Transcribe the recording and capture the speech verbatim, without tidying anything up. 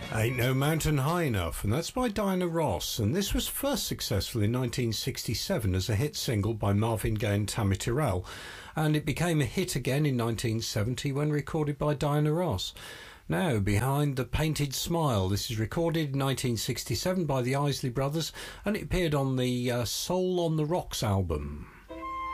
Ain't No Mountain High Enough, and that's by Diana Ross, and this was first successful in nineteen sixty-seven as a hit single by Marvin Gaye and Tammy Terrell, and it became a hit again in nineteen seventy when recorded by Diana Ross. Now, Behind the Painted Smile. This is recorded in nineteen sixty-seven by the Isley Brothers, and it appeared on the uh, Soul on the Rocks album.